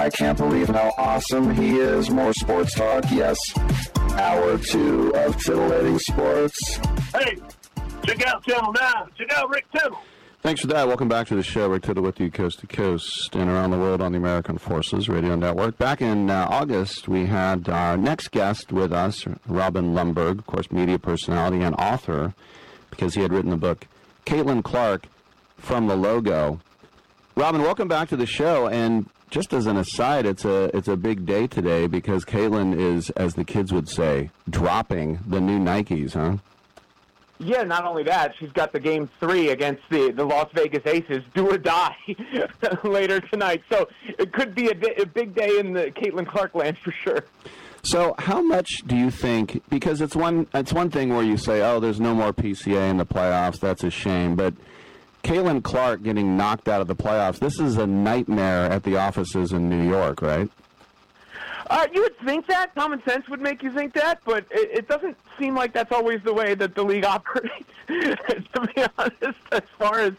I can't believe how awesome he is. More sports talk, yes. Hour 2 of Titillating Sports. Hey, check out Channel 9. Check out Rick Tittle. Thanks for that. Welcome back to the show. Rick Tittle with you coast to coast and around the world on the American Forces Radio Network. Back in August, we had our next guest with us, Robin Lundberg, of course, media personality and author, because he had written the book, Caitlin Clark, From the Logo. Robin, welcome back to the show. And just as an aside, it's a big day today because Caitlin is, as the kids would say, dropping the new Nikes, huh? Yeah, not only that, she's got the Game 3 against the Las Vegas Aces, do or die, later tonight. So it could be a big day in the Caitlin Clark land for sure. So how much do you think, because it's one thing where you say, oh, there's no more PCA in the playoffs, that's a shame, but Caitlin Clark getting knocked out of the playoffs, this is a nightmare at the offices in New York, right? You would think that. Common sense would make you think that, but it doesn't seem like that's always the way that the league operates, to be honest, as far as,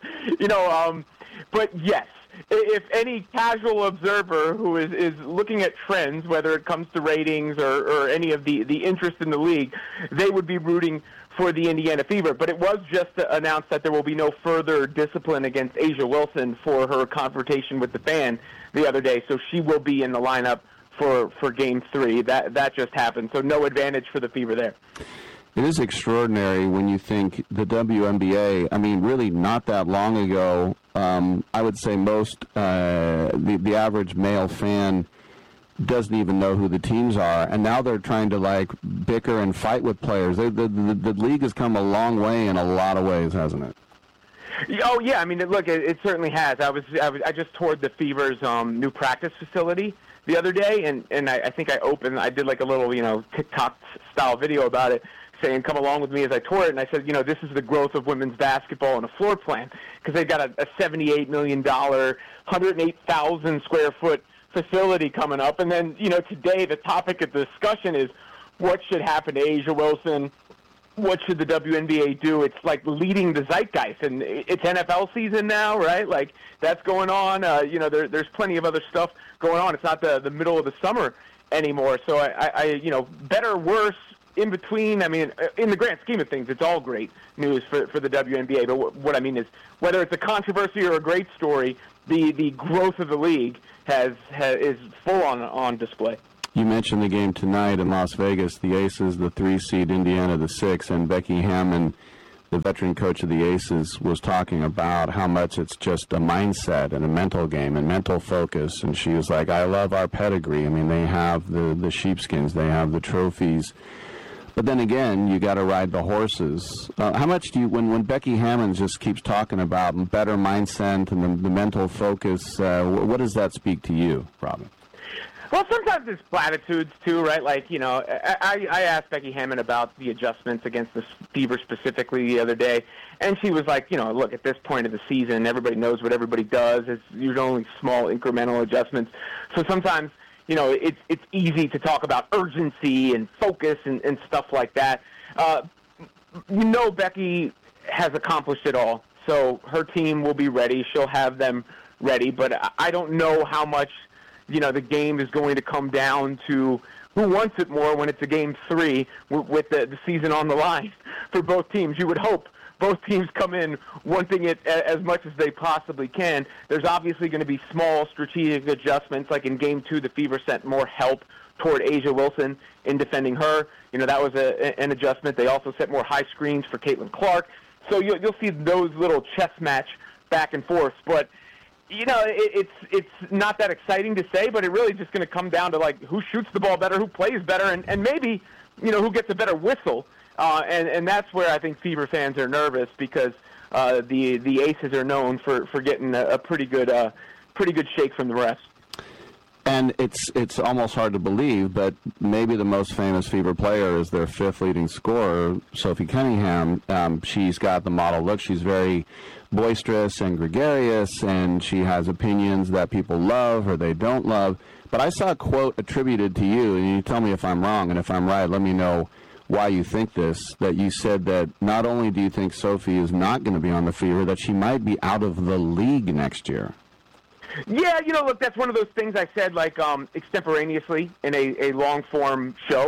but yes, if any casual observer who is looking at trends, whether it comes to ratings or any of the interest in the league, they would be rooting for the Indiana Fever. But it was just announced that there will be no further discipline against A'ja Wilson for her confrontation with the fan the other day, so she will be in the lineup for Game 3. That just happened, so no advantage for the Fever there. It is extraordinary when you think the WNBA, I mean, really not that long ago, I would say most, the average male fan doesn't even know who the teams are, and now they're trying to, bicker and fight with players. The league has come a long way in a lot of ways, hasn't it? Oh, yeah, I mean, look, it certainly has. I just toured the Fever's new practice facility the other day, and I think I did a little, TikTok-style video about it, saying, come along with me as I tour it, and I said, this is the growth of women's basketball on a floor plan, because they've got a $78 million, 108,000 square foot facility coming up, and then, today the topic of discussion is what should happen to A'ja Wilson, what should the WNBA do? It's leading the zeitgeist, and it's NFL season now, right? That's going on. There's plenty of other stuff going on. It's not the middle of the summer anymore. So I better, worse, in between. I mean, in the grand scheme of things, it's all great news for the WNBA. But what I mean is, whether it's a controversy or a great story, the growth of the league is full on display. You mentioned the game tonight in Las Vegas, the Aces, the 3 seed, Indiana, the 6, and Becky Hammon, the veteran coach of the Aces, was talking about how much it's just a mindset and a mental game and mental focus. And she was like, I love our pedigree. I mean, they have the sheepskins, they have the trophies. But then again, you got to ride the horses. How much do you, when Becky Hammon just keeps talking about better mindset and the mental focus, what does that speak to you, Robin? Well, sometimes it's platitudes, too, right? I asked Becky Hammon about the adjustments against the Fever specifically the other day, and she was like, look, at this point of the season, everybody knows what everybody does. It's usually only small incremental adjustments. So sometimes, it's easy to talk about urgency and focus and stuff like that. Becky has accomplished it all, so her team will be ready. She'll have them ready, but I don't know how much the game is going to come down to who wants it more when it's a Game 3 with the season on the line for both teams. You would hope both teams come in wanting it as much as they possibly can. There's obviously going to be small strategic adjustments, like in Game 2, the Fever sent more help toward A'ja Wilson in defending her. That was an adjustment. They also set more high screens for Caitlin Clark. So you'll see those little chess match back and forth. But it's not that exciting to say, but it really just going to come down to who shoots the ball better, who plays better, and maybe who gets a better whistle. And that's where I think Fever fans are nervous, because the Aces are known for getting a pretty good shake from the refs. And it's almost hard to believe, but maybe the most famous Fever player is their 5th leading scorer, Sophie Cunningham. She's got the model look. She's very boisterous and gregarious, and she has opinions that people love or they don't love. But I saw a quote attributed to you, and you tell me if I'm wrong, and if I'm right, let me know why you think this, that you said that not only do you think Sophie is not going to be on the Fever, that she might be out of the league next year. Yeah, look, that's one of those things I said, like, extemporaneously in a long-form show,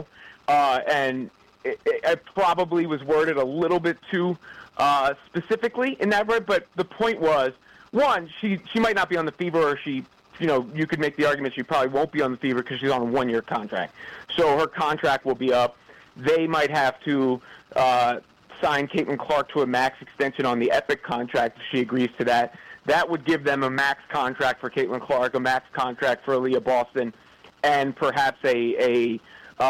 and it probably was worded a little bit too specifically in that word, but the point was, one, she might not be on the Fever, or you could make the argument she probably won't be on the Fever because she's on a one-year contract. So her contract will be up. They might have to sign Caitlin Clark to a max extension on the Epic contract if she agrees to that. That would give them a max contract for Caitlin Clark, a max contract for Aaliyah Boston, and perhaps a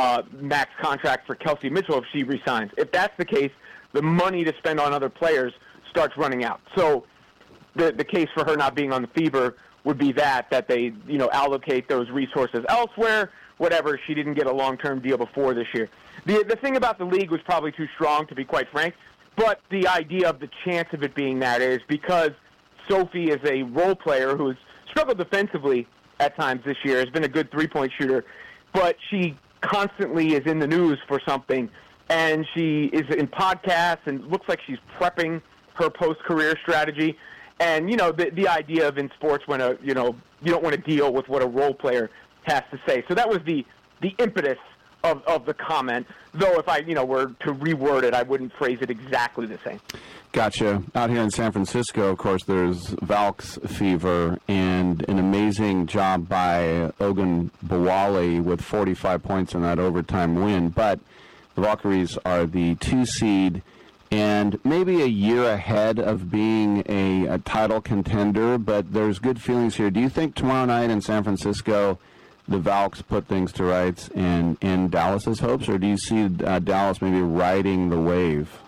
max contract for Kelsey Mitchell if she resigns. If that's the case, the money to spend on other players starts running out. So the case for her not being on the Fever would be that they allocate those resources elsewhere, whatever. She didn't get a long-term deal before this year. The thing about the league was probably too strong, to be quite frank, but the idea of the chance of it being that is because Sophie is a role player who's struggled defensively at times this year, has been a good three-point shooter, but she constantly is in the news for something, and she is in podcasts and looks like she's prepping her post-career strategy. And, the idea of in sports when you don't want to deal with what a role player has to say. So that was the impetus of the comment, though if I, were to reword it, I wouldn't phrase it exactly the same. Gotcha. Out here in San Francisco, of course, there's Valks Fever, and an amazing job by Ogun Bawali with 45 points in that overtime win. But the Valkyries are the 2 seed and maybe a year ahead of being a title contender, but there's good feelings here. Do you think tomorrow night in San Francisco the Valks put things to rights and end Dallas's hopes, or do you see Dallas maybe riding the wave?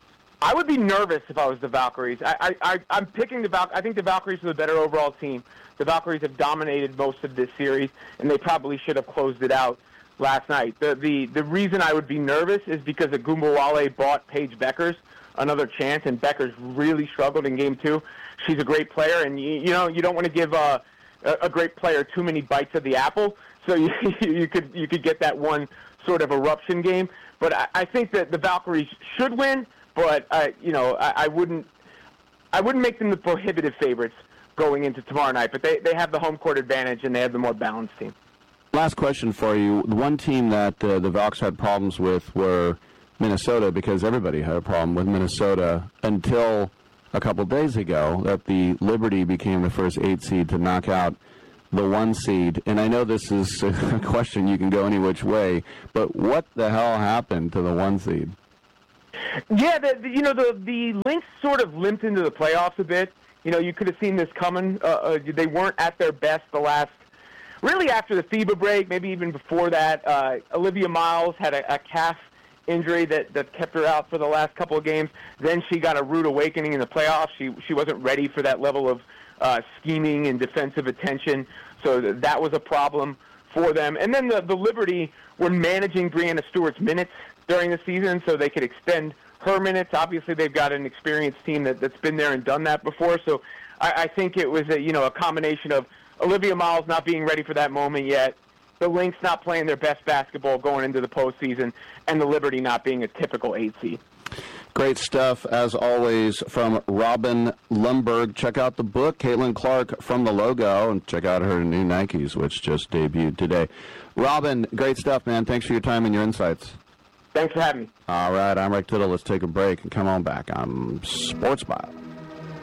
I would be nervous if I was the Valkyries. I'm picking the Valkyries. I think the Valkyries are the better overall team. The Valkyries have dominated most of this series, and they probably should have closed it out last night. The reason I would be nervous is because Agumbawale bought Paige Beckers another chance, and Beckers really struggled in Game 2. She's a great player, and you don't want to give a great player too many bites of the apple, so you could get that one sort of eruption game. But I think that the Valkyries should win, but I wouldn't make them the prohibitive favorites going into tomorrow night. But they have the home court advantage, and they have the more balanced team. Last question for you. The one team that the Valks had problems with were Minnesota, because everybody had a problem with Minnesota until a couple days ago that the Liberty became the first 8 seed to knock out the 1 seed. And I know this is a question you can go any which way, but what the hell happened to the 1 seed? Yeah, the Lynx sort of limped into the playoffs a bit. You could have seen this coming. They weren't at their best really after the FIBA break, maybe even before that. Olivia Miles had a calf injury that kept her out for the last couple of games. Then she got a rude awakening in the playoffs. She wasn't ready for that level of scheming and defensive attention, so that was a problem for them. And then the Liberty were managing Breanna Stewart's minutes during the season so they could extend her minutes. Obviously, they've got an experienced team that's been there and done that before, so I think it was a combination of Olivia Miles not being ready for that moment yet, the Lynx not playing their best basketball going into the postseason, and the Liberty not being a typical 8 seed. Great stuff, as always, from Robin Lundberg. Check out the book, Caitlin Clark from the Logo, and check out her new Nikes, which just debuted today. Robin, great stuff, man. Thanks for your time and your insights. Thanks for having me. All right, I'm Rick Tittle. Let's take a break and come on back on Sports Bio.